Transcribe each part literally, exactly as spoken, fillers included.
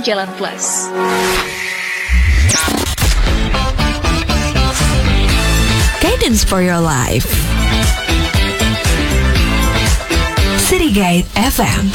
Jalan Plus. Guidance for your life. City Guide F M.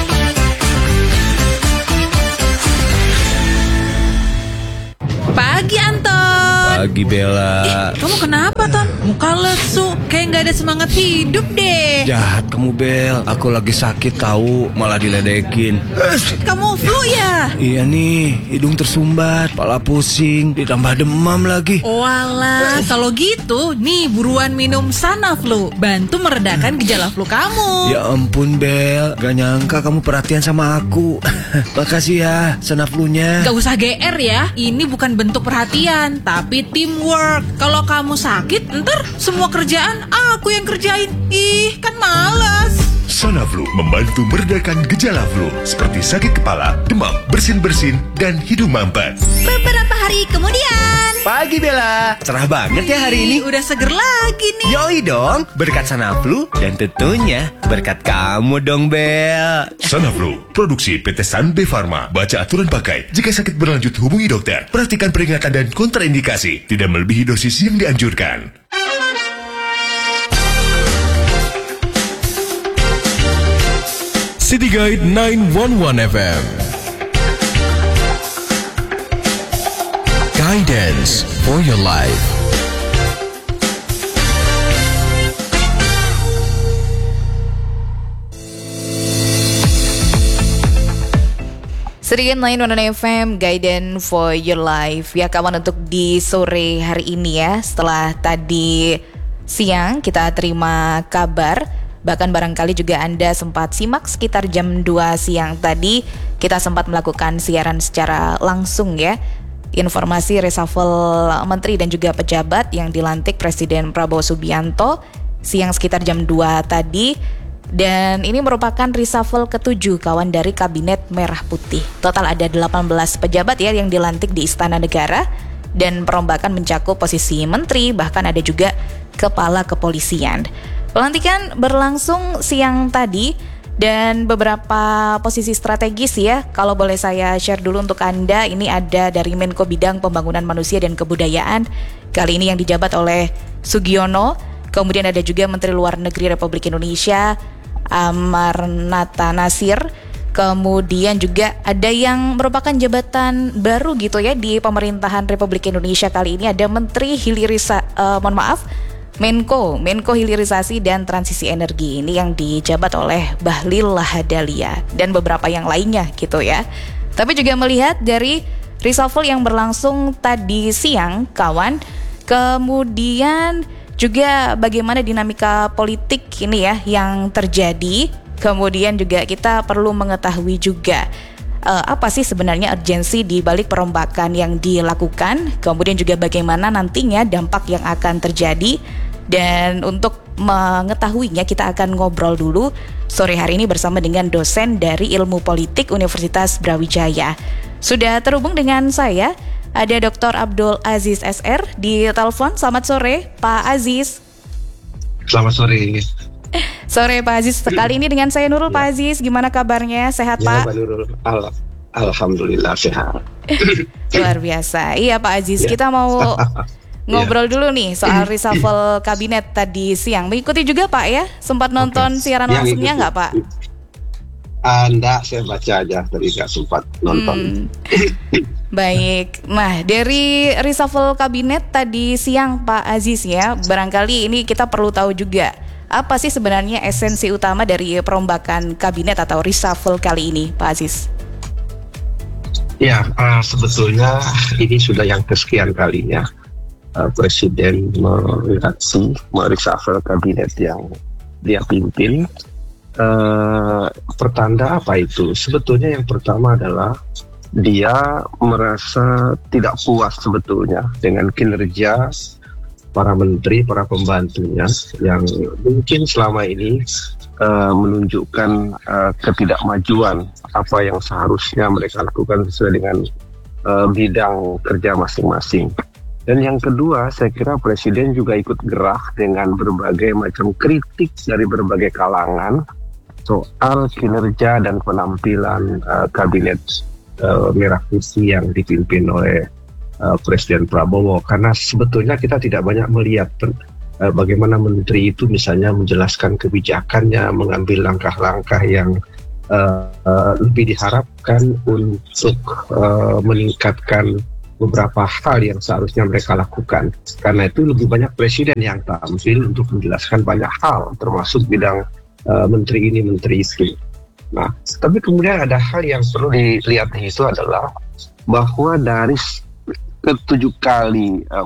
Pagi Anton. Pagi Bella. Ih, kamu kenapa Ton? Muka lesu, kayak gak ada semangat hidup deh. Jahat kamu Bel, aku lagi sakit tahu, malah diledekin. Kamu flu ya? Iya nih, hidung tersumbat, kepala pusing, ditambah demam lagi. Walah, kalau gitu, nih buruan minum Sanaflu, bantu meredakan gejala flu kamu. Ya ampun Bel, gak nyangka kamu perhatian sama aku. Makasih ya, Sanaflunya. Gak usah G R ya, ini bukan bentuk perhatian, tapi teamwork. Kalau kamu sakit, ntar semua kerjaan aku yang kerjain. Ih, kan malas. Sanaflu membantu meredakan gejala flu seperti sakit kepala, demam, bersin-bersin, dan hidung mampet. Beberapa hari kemudian. Pagi Bella, cerah banget ya hari ini. Udah seger lagi nih. Yoi dong, berkat Sanaflu dan tentunya berkat kamu dong Bel. Sanaflu, produksi P T Sanbe Pharma. Baca aturan pakai. Jika sakit berlanjut hubungi dokter. Perhatikan peringatan dan kontraindikasi. Tidak melebihi dosis yang dianjurkan. City Guide sembilan satu satu F M. Guidance for your life. City Guide sembilan satu satu F M, Guidance for your life. Ya kawan, untuk di sore hari ini ya, setelah tadi siang kita terima kabar, bahkan barangkali juga Anda sempat simak sekitar jam dua siang tadi, kita sempat melakukan siaran secara langsung ya. Informasi reshuffle menteri dan juga pejabat yang dilantik Presiden Prabowo Subianto siang sekitar jam dua tadi. Dan ini merupakan reshuffle ketujuh kawan dari Kabinet Merah Putih. Total ada delapan belas pejabat ya yang dilantik di Istana Negara. Dan perombakan mencakup posisi menteri, bahkan ada juga kepala kepolisian. Pelantikan berlangsung siang tadi dan beberapa posisi strategis ya. Kalau boleh saya share dulu untuk Anda, ini ada dari Menko Bidang Pembangunan Manusia dan Kebudayaan, kali ini yang dijabat oleh Sugiono. Kemudian ada juga Menteri Luar Negeri Republik Indonesia, Amarnata Nasir. Kemudian juga ada yang merupakan jabatan baru gitu ya di pemerintahan Republik Indonesia kali ini, ada Menteri Hilirisa, uh, mohon maaf, Menko, Menko Hilirisasi dan Transisi Energi, ini yang dijabat oleh Bahlil Lahadalia dan beberapa yang lainnya gitu ya. Tapi juga melihat dari reshuffle yang berlangsung tadi siang kawan, kemudian juga bagaimana dinamika politik ini ya yang terjadi. Kemudian juga kita perlu mengetahui juga uh, apa sih sebenarnya urgensi di balik perombakan yang dilakukan. Kemudian juga bagaimana nantinya dampak yang akan terjadi. Dan untuk mengetahuinya kita akan ngobrol dulu sore hari ini bersama dengan dosen dari Ilmu Politik Universitas Brawijaya. Sudah terhubung dengan saya, ada Doktor Abdul Aziz S R di telepon. Selamat sore Pak Aziz. Selamat sore. Sore Pak Aziz, sekali ini dengan saya Nurul. Ya. Pak Aziz, gimana kabarnya? Sehat ya, Pak? Pak Nurul. Al- Alhamdulillah sehat. Luar biasa. Iya Pak Aziz, ya. Kita mau ngobrol ya. dulu nih soal reshuffle kabinet tadi siang. Mengikuti juga Pak ya? Sempat nonton okay. siaran yang langsungnya nggak Pak? Anda, saya baca aja, tadi nggak sempat nonton. Hmm. Baik, nah dari reshuffle kabinet tadi siang Pak Aziz ya, barangkali ini kita perlu tahu juga apa sih sebenarnya esensi utama dari perombakan kabinet atau reshuffle kali ini Pak Aziz? Ya, uh, sebetulnya ini sudah yang kesekian kalinya uh, Presiden mereaksi mereshuffle kabinet yang dia pimpin. Uh, pertanda apa itu? Sebetulnya yang pertama adalah dia merasa tidak puas sebetulnya dengan kinerja para menteri, para pembantunya yang mungkin selama ini uh, menunjukkan uh, ketidakmajuan apa yang seharusnya mereka lakukan sesuai dengan uh, bidang kerja masing-masing. Dan yang kedua, saya kira Presiden juga ikut gerah dengan berbagai macam kritik dari berbagai kalangan soal kinerja dan penampilan uh, kabinet uh, merah putih yang dipimpin oleh uh, Presiden Prabowo, karena sebetulnya kita tidak banyak melihat uh, bagaimana menteri itu misalnya menjelaskan kebijakannya, mengambil langkah-langkah yang uh, uh, lebih diharapkan untuk uh, meningkatkan beberapa hal yang seharusnya mereka lakukan. Karena itu lebih banyak presiden yang tampil untuk menjelaskan banyak hal, termasuk bidang uh, menteri ini, menteri itu. Nah, tapi kemudian ada hal yang perlu dilihat itu adalah bahwa dari ketujuh kali uh,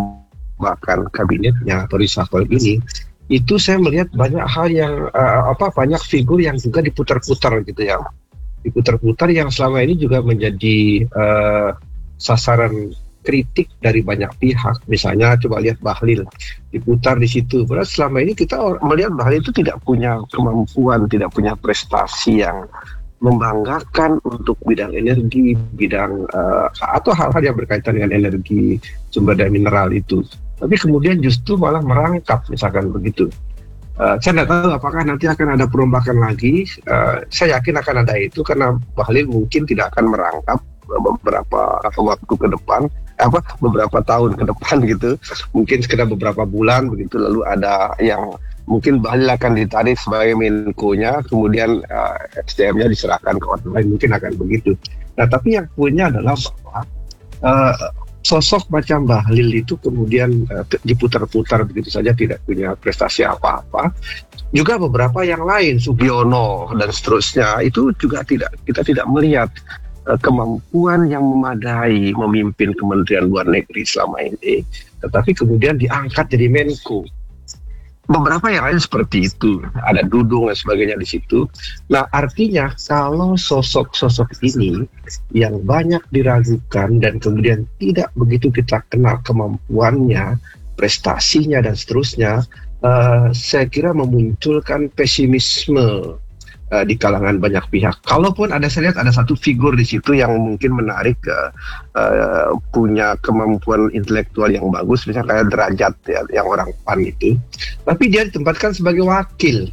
perombakan kabinetnya atau reshuffle ini, itu saya melihat banyak hal yang uh, apa banyak figur yang juga diputar-putar gitu ya, diputar-putar yang selama ini juga menjadi uh, sasaran kritik dari banyak pihak. Misalnya coba lihat Bahlil diputar di situ. Padahal selama ini kita melihat Bahlil itu tidak punya kemampuan, tidak punya prestasi yang membanggakan untuk bidang energi, bidang uh, atau hal-hal yang berkaitan dengan energi, sumber daya mineral itu. Tapi kemudian justru malah merangkap misalkan begitu. Uh, saya tidak tahu apakah nanti akan ada perombakan lagi. Uh, saya yakin akan ada itu karena Bahlil mungkin tidak akan merangkap beberapa waktu ke depan, apa beberapa tahun ke depan gitu, mungkin sekitar beberapa bulan begitu, lalu ada yang mungkin Bahlil akan ditarik sebagai Menko-nya, kemudian uh, S D M-nya diserahkan ke orang lain, mungkin akan begitu. Nah, tapi yang punya adalah bahwa uh, sosok macam Bahlil itu kemudian uh, diputar-putar begitu saja, tidak punya prestasi apa-apa. Juga beberapa yang lain, Sugiono dan seterusnya, itu juga tidak, kita tidak melihat kemampuan yang memadai memimpin Kementerian Luar Negeri selama ini, tetapi kemudian diangkat jadi Menko. Beberapa yang lain seperti itu, ada Dudung dan sebagainya di situ. Nah, artinya kalau sosok-sosok ini yang banyak diragukan dan kemudian tidak begitu kita kenal kemampuannya, prestasinya dan seterusnya, uh, saya kira memunculkan pesimisme di kalangan banyak pihak. Kalaupun ada, saya lihat ada satu figur di situ yang mungkin menarik, uh, uh, punya kemampuan intelektual yang bagus, misalnya kayak Derajat ya, yang orang P A N itu. Tapi dia ditempatkan sebagai wakil,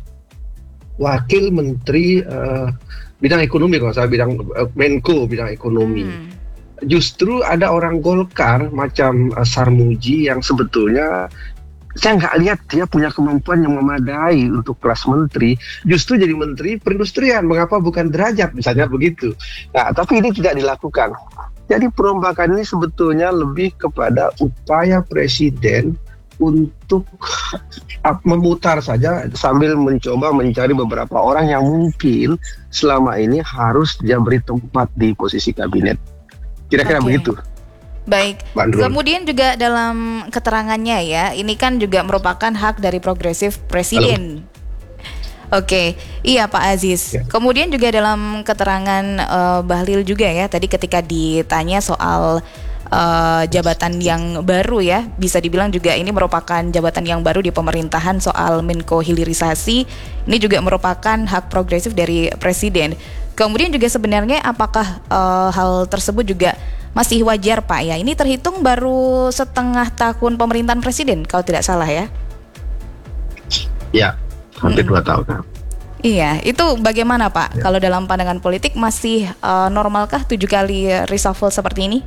wakil menteri uh, bidang ekonomi, kalau saya bidang uh, Menko bidang ekonomi. Hmm. Justru ada orang Golkar macam uh, Sarmuji yang sebetulnya saya nggak lihat dia punya kemampuan yang memadai untuk kelas menteri, justru jadi menteri perindustrian. Mengapa bukan Derajat misalnya begitu? Nah, tapi ini tidak dilakukan. Jadi perombakan ini sebetulnya lebih kepada upaya presiden untuk memutar saja sambil mencoba mencari beberapa orang yang mungkin selama ini harus dia beri tempat di posisi kabinet. Kira-kira okay. begitu. Baik, Bandung. Kemudian juga dalam keterangannya ya, ini kan juga merupakan hak dari progresif presiden. Halo. Oke, iya Pak Aziz. Ya. Kemudian juga dalam keterangan uh, Bahlil juga ya, tadi ketika ditanya soal uh, jabatan yang baru ya, bisa dibilang juga ini merupakan jabatan yang baru di pemerintahan soal Menko Hilirisasi, ini juga merupakan hak progresif dari presiden. Kemudian juga sebenarnya apakah uh, hal tersebut juga masih wajar Pak ya? Ini terhitung baru setengah tahun pemerintahan presiden kalau tidak salah ya? Ya, hampir hmm. dua tahun. Iya, itu bagaimana Pak? Ya. Kalau dalam pandangan politik masih uh, normalkah tujuh kali reshuffle seperti ini?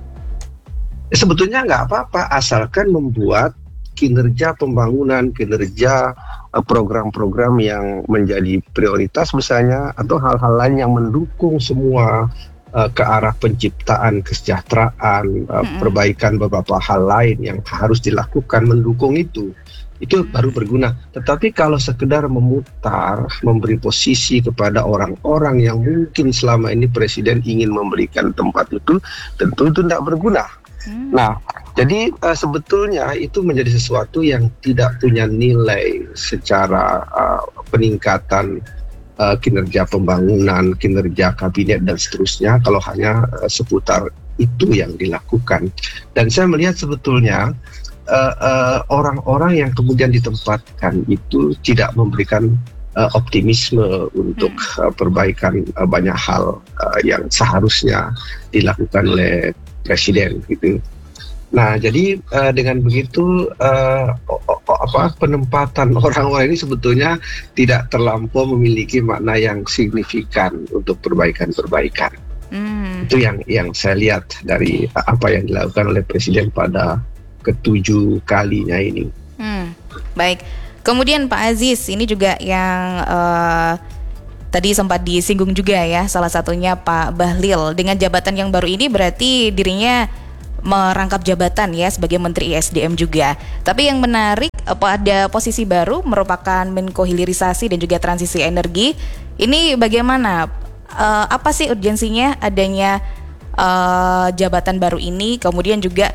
Sebetulnya nggak apa-apa, asalkan membuat kinerja pembangunan, kinerja uh, program-program yang menjadi prioritas misalnya, atau hal-hal lain yang mendukung semua uh, ke arah penciptaan kesejahteraan, uh, mm-hmm. perbaikan beberapa hal lain yang harus dilakukan mendukung itu. Itu baru berguna. Tetapi kalau sekedar memutar, memberi posisi kepada orang-orang yang mungkin selama ini presiden ingin memberikan tempat itu, tentu itu tidak berguna. Hmm. Nah, jadi uh, sebetulnya itu menjadi sesuatu yang tidak punya nilai secara uh, peningkatan uh, kinerja pembangunan, kinerja kabinet dan seterusnya kalau hanya uh, seputar itu yang dilakukan. Dan saya melihat sebetulnya Uh, uh, orang-orang yang kemudian ditempatkan itu tidak memberikan uh, optimisme untuk uh, perbaikan uh, banyak hal uh, yang seharusnya dilakukan oleh presiden gitu. Nah, jadi uh, dengan begitu uh, o- o- apa penempatan orang-orang ini sebetulnya tidak terlampau memiliki makna yang signifikan untuk perbaikan-perbaikan. Hmm. Itu yang yang saya lihat dari apa yang dilakukan oleh Presiden pada ketujuh kalinya ini. Hmm, baik. Kemudian Pak Aziz, ini juga yang uh, tadi sempat disinggung juga ya, salah satunya Pak Bahlil. Dengan jabatan yang baru ini berarti dirinya merangkap jabatan ya sebagai Menteri E S D M juga. Tapi yang menarik pada posisi baru merupakan Menko Hilirisasi dan juga Transisi Energi. Ini bagaimana? Uh, apa sih urgensinya adanya uh, jabatan baru ini? Kemudian juga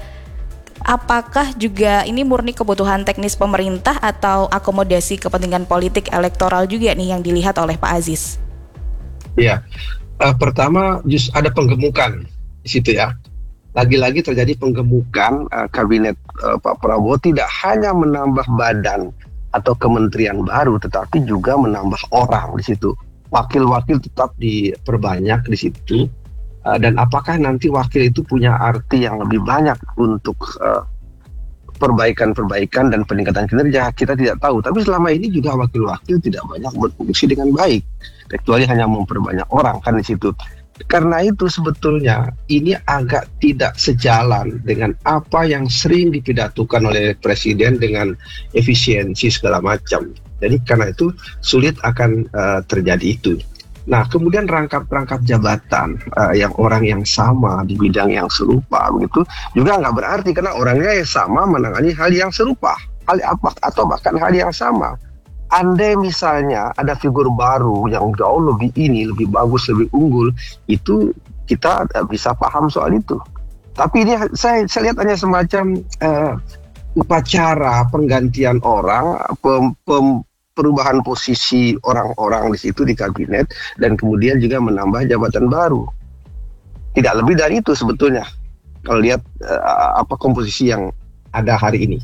apakah juga ini murni kebutuhan teknis pemerintah atau akomodasi kepentingan politik elektoral juga nih yang dilihat oleh Pak Aziz? Ya, uh, pertama just ada penggemukan di situ ya. Lagi-lagi terjadi penggemukan uh, kabinet uh, Pak Prabowo, tidak hanya menambah badan atau kementerian baru, tetapi juga menambah orang di situ. Wakil-wakil tetap diperbanyak di situ. Uh, dan apakah nanti wakil itu punya arti yang lebih banyak untuk uh, perbaikan-perbaikan dan peningkatan kinerja, kita tidak tahu. Tapi selama ini juga wakil-wakil tidak banyak berfungsi dengan baik, kecuali hanya memperbanyak orang kan di situ. Karena itu sebetulnya ini agak tidak sejalan dengan apa yang sering dipidatukan oleh Presiden dengan efisiensi segala macam. Jadi karena itu sulit akan uh, terjadi itu. Nah, kemudian rangkap-rangkap jabatan uh, yang orang yang sama di bidang yang serupa begitu juga nggak berarti karena orangnya yang sama menangani hal yang serupa, hal apa atau bahkan hal yang sama. Andai misalnya ada figur baru yang jauh lebih ini, lebih bagus, lebih unggul, itu kita uh, bisa paham soal itu. Tapi ini saya, saya lihat hanya semacam uh, upacara penggantian orang, pem, pem, perubahan posisi orang-orang di situ di kabinet dan kemudian juga menambah jabatan baru. Tidak lebih dari itu sebetulnya kalau lihat uh, apa komposisi yang ada hari ini.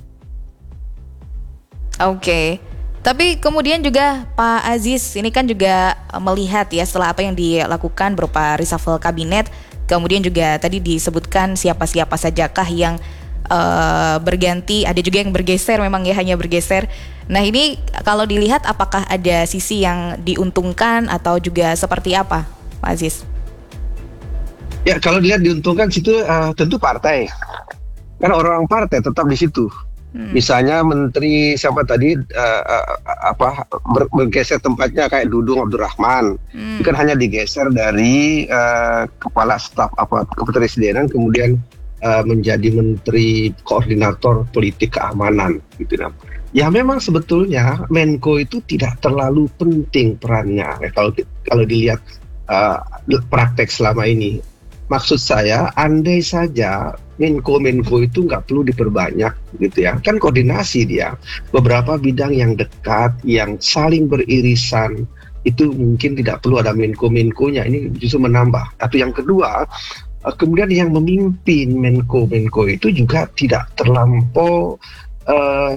Oke. Okay. Tapi kemudian juga Pak Aziz ini kan juga melihat ya setelah apa yang dilakukan berupa reshuffle kabinet, kemudian juga tadi disebutkan siapa-siapa sajakah yang Uh, berganti, ada juga yang bergeser, memang ya hanya bergeser. Nah ini kalau dilihat apakah ada sisi yang diuntungkan atau juga seperti apa, Pak Aziz? Ya kalau dilihat diuntungkan situ uh, tentu partai, karena orang partai tetap di situ. Hmm. Misalnya Menteri siapa tadi uh, uh, apa ber, bergeser tempatnya kayak Dudung Abdurrahman, hmm. bukan hanya digeser dari uh, kepala staf apa kepresidenan kemudian Uh, menjadi Menteri Koordinator Politik Keamanan gitu nah. Ya memang sebetulnya Menko itu tidak terlalu penting perannya ya, kalau kalau dilihat uh, praktek selama ini. Maksud saya andai saja Menko-Menko itu nggak perlu diperbanyak gitu ya, kan koordinasi dia beberapa bidang yang dekat yang saling beririsan, itu mungkin tidak perlu ada Menko-Menkonya, ini justru menambah. Atau yang kedua, kemudian yang memimpin Menko-Menko itu juga tidak terlampau uh,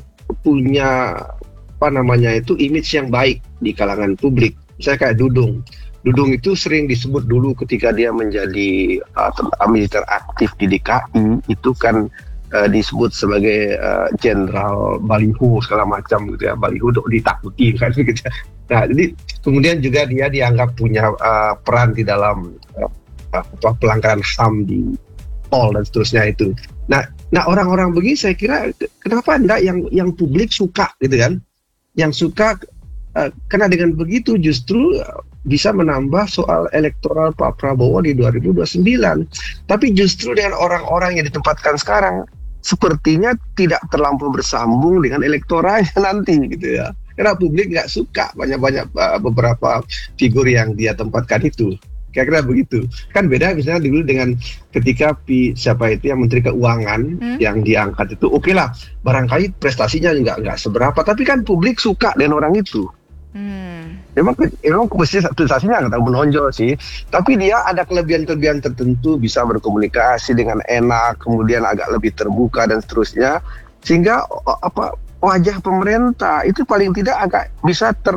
punya apa namanya itu image yang baik di kalangan publik. Saya kayak Dudung. Dudung itu sering disebut dulu ketika dia menjadi uh, militer aktif di D K I, itu kan uh, disebut sebagai jenderal uh, baliho segala macam gitu ya, baliho ditakuti kan gitu. Nah, jadi kemudian juga dia dianggap punya uh, peran di dalam uh, apa pelanggaran H A M di tol dan seterusnya itu. Nah, nah orang-orang begini saya kira kenapa enggak yang yang publik suka gitu kan? Yang suka uh, karena dengan begitu justru uh, bisa menambah soal elektoral Pak Prabowo di dua ribu dua puluh sembilan. Tapi justru dengan orang-orang yang ditempatkan sekarang sepertinya tidak terlampau bersambung dengan elektoralnya nanti gitu ya. Karena publik nggak suka banyak-banyak uh, beberapa figur yang dia tempatkan itu. Kira-kira begitu. Kan beda misalnya dulu dengan ketika P, siapa itu yang Menteri Keuangan hmm? yang diangkat itu, oke okay lah, barangkali prestasinya nggak nggak seberapa, tapi kan publik suka dengan orang itu. Hmm. Memang memang prestasinya nggak terlalu menonjol sih, tapi dia ada kelebihan-kelebihan tertentu, bisa berkomunikasi dengan enak, kemudian agak lebih terbuka dan seterusnya, sehingga apa wajah pemerintah itu paling tidak agak bisa ter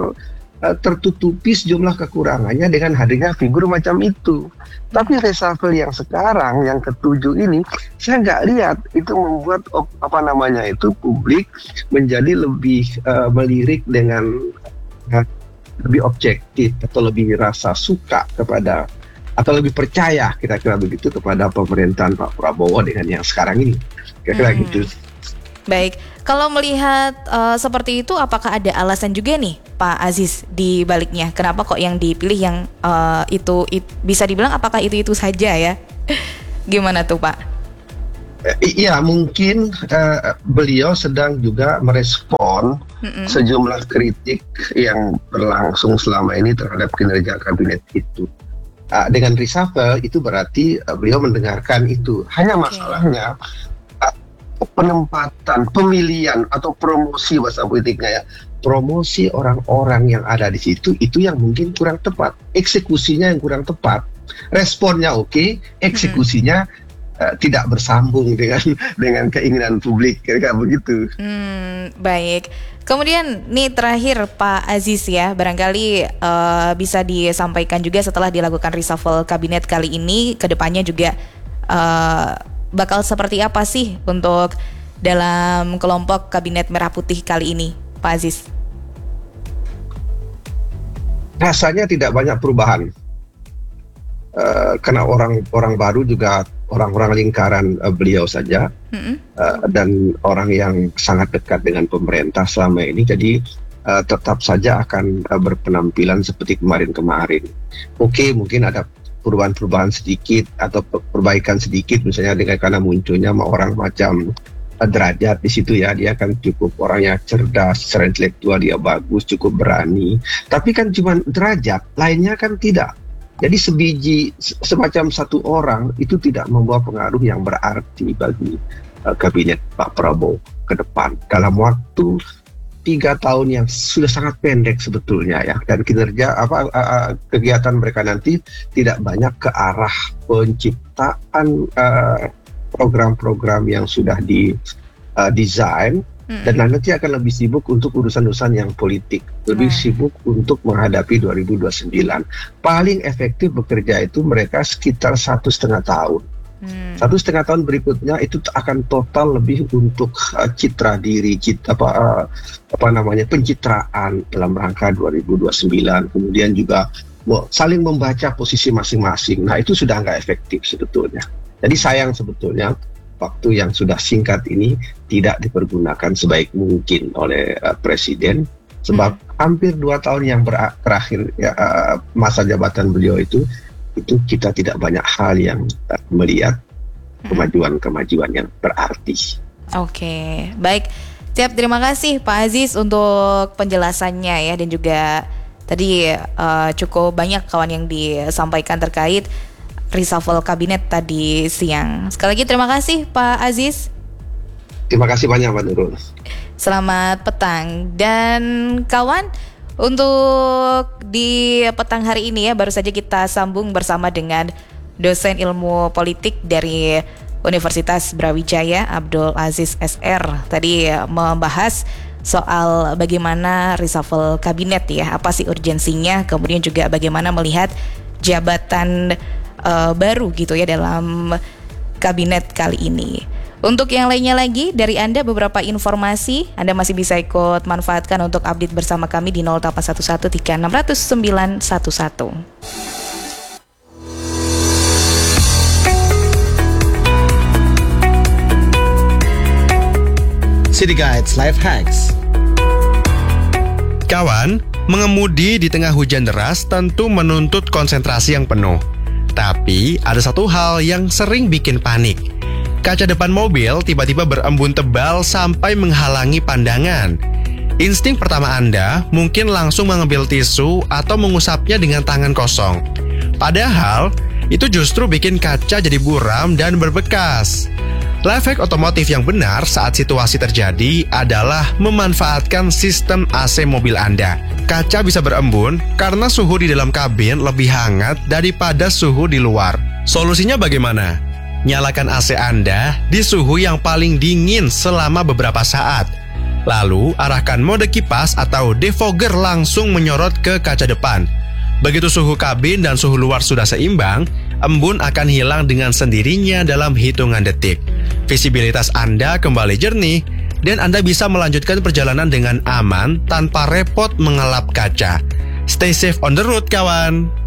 tertutupi sejumlah kekurangannya dengan hadirnya figur macam itu. Tapi reshuffle yang sekarang, yang ketujuh ini, saya nggak lihat itu membuat apa namanya itu publik menjadi lebih uh, melirik dengan uh, lebih objektif atau lebih rasa suka kepada atau lebih percaya kira-kira begitu kepada pemerintahan Pak Prabowo dengan yang sekarang ini, kira-kira Hmm. gitu. Baik, kalau melihat uh, seperti itu, apakah ada alasan juga nih Pak Aziz di baliknya? Kenapa kok yang dipilih yang uh, itu, it, bisa dibilang apakah itu-itu saja ya? Gimana tuh Pak? I- Iya, mungkin uh, beliau sedang juga merespon Mm-mm. sejumlah kritik yang berlangsung selama ini terhadap kinerja kabinet itu. Uh, dengan reshuffle itu berarti uh, beliau mendengarkan itu. Hanya Oke. masalahnya uh, penempatan, pemilihan atau promosi bahasa politiknya ya, promosi orang-orang yang ada di situ itu yang mungkin kurang tepat, eksekusinya yang kurang tepat. Responnya oke, eksekusinya uh, tidak bersambung dengan dengan keinginan publik, kira-kira begitu. Hmm, baik. Kemudian nih terakhir Pak Aziz ya, barangkali uh, bisa disampaikan juga setelah dilakukan reshuffle kabinet kali ini, kedepannya juga uh, bakal seperti apa sih untuk dalam kelompok kabinet merah putih kali ini, Pak Aziz? Rasanya tidak banyak perubahan. Uh, karena orang-orang baru juga orang-orang lingkaran uh, beliau saja, Mm-mm. uh, dan orang yang sangat dekat dengan pemerintah selama ini, jadi uh, tetap saja akan uh, berpenampilan seperti kemarin-kemarin. Oke, mungkin ada perubahan-perubahan sedikit atau pe- perbaikan sedikit, misalnya dengan karena munculnya orang macam uh, Derajat di situ ya, dia kan cukup orangnya cerdas, secara intelektual dia bagus, cukup berani. Tapi kan cuma Derajat, lainnya kan tidak. Jadi sebiji se- semacam satu orang itu tidak membawa pengaruh yang berarti bagi uh, kabinet Pak Prabowo ke depan dalam waktu tiga tahun yang sudah sangat pendek sebetulnya ya, dan kinerja apa uh, uh, kegiatan mereka nanti tidak banyak ke arah penciptaan uh, program-program yang sudah di uh, desain. Mm-mm. Dan nanti akan lebih sibuk untuk urusan-urusan yang politik, lebih Hmm. sibuk untuk menghadapi dua ribu dua puluh sembilan. Paling efektif bekerja itu mereka sekitar satu setengah tahun. Hmm. Satu setengah tahun berikutnya itu akan total lebih untuk uh, citra diri, citra apa uh, apa namanya pencitraan dalam rangka dua ribu dua puluh sembilan. Kemudian juga mau saling membaca posisi masing-masing. Nah itu sudah nggak efektif sebetulnya. Jadi sayang sebetulnya waktu yang sudah singkat ini tidak dipergunakan sebaik mungkin oleh uh, Presiden, sebab hampir dua tahun yang ber- terakhir ya, uh, masa jabatan beliau itu itu kita tidak banyak hal yang uh, melihat kemajuan-kemajuan yang berarti. Oke, baik. Siap, terima kasih Pak Aziz untuk penjelasannya ya, dan juga tadi uh, cukup banyak kawan yang disampaikan terkait reshuffle kabinet tadi siang. Sekali lagi terima kasih Pak Aziz. Terima kasih banyak Pak Nurul. Selamat petang. Dan kawan, untuk di petang hari ini ya, baru saja kita sambung bersama dengan dosen ilmu politik dari Universitas Brawijaya, Abdul Aziz S R. Tadi membahas soal bagaimana reshuffle kabinet ya, apa sih urgensinya, kemudian juga bagaimana melihat jabatan uh, baru gitu ya dalam kabinet kali ini. Untuk yang lainnya lagi, dari Anda beberapa informasi, Anda masih bisa ikut manfaatkan untuk update bersama kami di nol delapan satu satu tiga enam nol nol sembilan satu satu. City Guides Life Hacks. Kawan, mengemudi di tengah hujan deras tentu menuntut konsentrasi yang penuh. Tapi ada satu hal yang sering bikin panik. Kaca depan mobil tiba-tiba berembun tebal sampai menghalangi pandangan. Insting pertama Anda mungkin langsung mengambil tisu atau mengusapnya dengan tangan kosong. Padahal, itu justru bikin kaca jadi buram dan berbekas. Life hack otomotif yang benar saat situasi terjadi adalah memanfaatkan sistem A C mobil Anda. Kaca bisa berembun karena suhu di dalam kabin lebih hangat daripada suhu di luar. Solusinya bagaimana? Nyalakan A C Anda di suhu yang paling dingin selama beberapa saat. Lalu arahkan mode kipas atau defogger langsung menyorot ke kaca depan. Begitu suhu kabin dan suhu luar sudah seimbang, embun akan hilang dengan sendirinya dalam hitungan detik. Visibilitas Anda kembali jernih dan Anda bisa melanjutkan perjalanan dengan aman tanpa repot mengelap kaca. Stay safe on the road, kawan!